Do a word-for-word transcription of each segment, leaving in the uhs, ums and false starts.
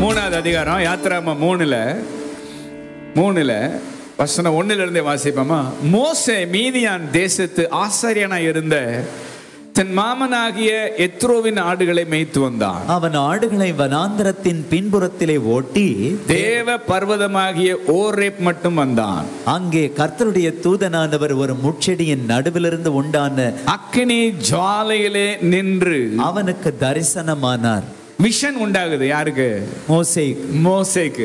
மூணாவது அதிகாரம் யாத்திராகமம் மூணுல மூணுல வசனம் ஒண்ணுல இருந்தே வாசிப்போமா. மோசே மீதியான் தேசத்து ஆசாரியனாய் இருந்த தன் மாமனாகிய எத்ரோவின் ஆடுகளை மேய்த்து வந்தான். அவன் ஆடுகளை வனாந்தரத்தின் பின்புறத்திலே ஓட்டி தேவ பர்வதமாகிய ஓரேப் மட்டும் வந்தான். அங்கே கர்த்தருடைய தூதனானவர் ஒரு முட்செடியின் நடுவிலிருந்து உண்டான அக்கினி ஜுவாலையிலே நின்று அவனுக்கு தரிசனமானார். விஷன் உண்டாகுது. யாருக்கு? மோசே மோசேக்கு.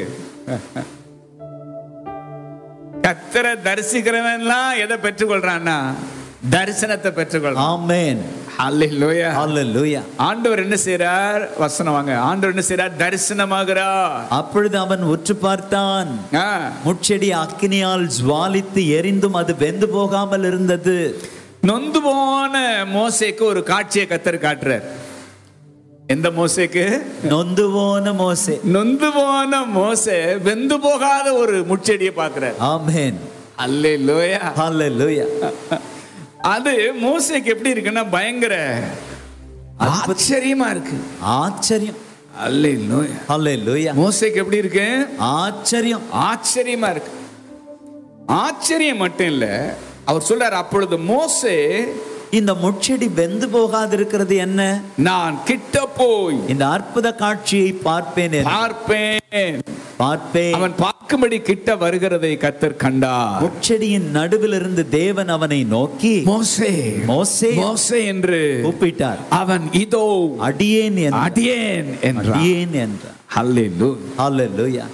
கர்த்தரை தரிசிக்கிறவன்லாம் எதை பெற்றுக்கொள்றான்னா தரிசனத்தை பெற்றுக்கொள்றான். ஆமென். ஹல்லேலூயா. ஹல்லேலூயா. ஆண்டவர் என்ன செய்றார்? வசனம் வாங்க. ஆண்டவர் என்ன செய்றார்? தரிசனமாகிறார். அப்பொழுது அவன் உற்று பார்த்தான். முட்செடி அக்கினியால் ஜுவாலித்து எரிந்தும் அது வெந்து போகாமல் இருந்தது. நொந்து போன மோசேக்கு ஒரு காட்சியை கர்த்தர் காட்டுறார். எந்த மோசேக்கு? நொந்து போன மோசே. நொந்து போன மோசே வெந்து போகாத ஒரு முட்செடியை பார்க்கிறார். ஆமென். ஹல்லேலூயா. ஹல்லேலூயா. அது மோசேக்கு எப்படி இருக்குன்னா பயங்கர ஆச்சரியமா இருக்கு. ஆச்சரியம். ஹல்லேலூயா. ஹல்லேலூயா. மோசேக்கு எப்படி இருக்கு? ஆச்சரியம். ஆச்சரியமா இருக்கு. ஆச்சரியம் மட்டும் இல்ல, அவர் சொல்றார், அப்பொழுது மோசே இந்த முட்செடி வெந்து போகாதிருக்கிறது என்ன? நான் கிட்ட போய் இந்த அற்புத காட்சியை பார்ப்பேன் பார்ப்பேன் பார்ப்பேன். அவன் பார்க்கும்படி கிட்ட வருகிறதை கர்த்தர் கண்டார். முட்செடியின் நடுவிலிருந்து தேவன் அவனை நோக்கி மோசே மோசே மோசே என்று கூப்பிட்டார். அவன் இதோ அடியேன் அடியேன் என்றான். அடியேன் என்றார். ஹல்லேலூயா. ஹல்லேலூயா.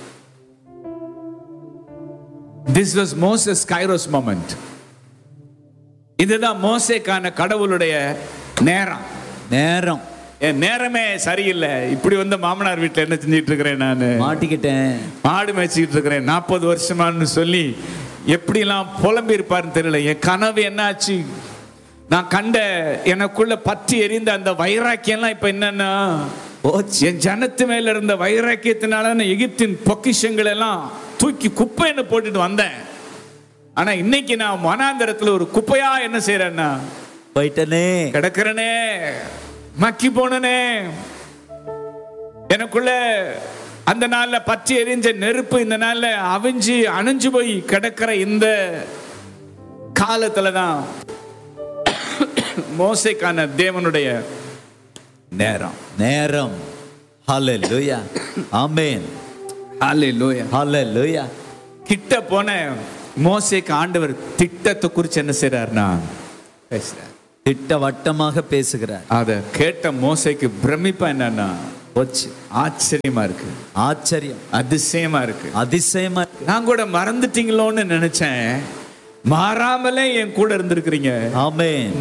This was Moses' Kairos moment. இதுதான் மோசேக்கான கடவுளுடைய நேரம். நேரம். என் நேரமே சரியில்லை. இப்படி வந்து மாமனார் வீட்டில் என்ன செஞ்சிட்டு இருக்கிறேன், நான் மாட்டிக்கிட்டேன், மாடு மேய்ச்சிக்கிட்டு இருக்கிறேன் நாற்பது வருஷமானு சொல்லி எப்படிலாம் புலம்பி இருப்பாருன்னு தெரியல. என் கனவு என்னாச்சு? நான் கண்ட எனக்குள்ள பற்றி எரிந்த அந்த வைராக்கியம்லாம் இப்ப என்னன்னா என் ஜனத்து மேல இருந்த வைராக்கியத்தினால எகிப்தின் பொக்கிஷங்கள் எல்லாம் தூக்கி குப்பைன்னு போட்டுட்டு வந்தேன். ஆனா இன்னைக்கு நான் வனாந்தரத்துல ஒரு குப்பையா என்ன செய்யறேன்னா போயிட்டனே, கிடக்கிறனே, மக்கி போனனே. எனக்குள்ள அந்த நாள்ல பற்றி எரிஞ்ச நெருப்பு இந்த நாள்ல அவிஞ்சு அணிஞ்சு போய் கிடக்கிற இந்த காலத்துலதான் மோசேக்கான தேவனுடைய நேரம். நேரம். ஹல்லேலூயா. ஆமென். ஹல்லேலூயா. ஹல்லேலூயா. கிட்ட போன மோசேக்கு ஆண்டவர் திட்டத்தை குறித்து என்ன செய்றார்னா பேசுறார். திட்டவட்டமாக பேசுகிறார். அத கேட்ட மோசேக்கு பிரமிப்பா என்னன்னா போச்சு. ஆச்சரியமா இருக்கு, ஆச்சரியம், அதிசயமா இருக்கு, அதிசயமா இருக்கு. நான் கூட மறந்துட்டீங்களோன்னு நினைச்சேன். மாறாமலே என் கூட இருந்திருக்கிறீங்க. ஆமென்.